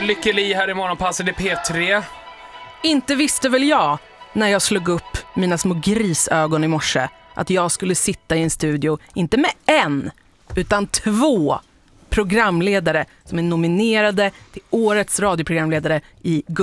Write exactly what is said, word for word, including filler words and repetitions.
Lykke Li här i Morgonpasset i P tre. Inte visste väl jag, när jag slog upp mina små grisögon i morse, att jag skulle sitta i en studio, inte med en, utan två programledare som är nominerade till årets radioprogramledare i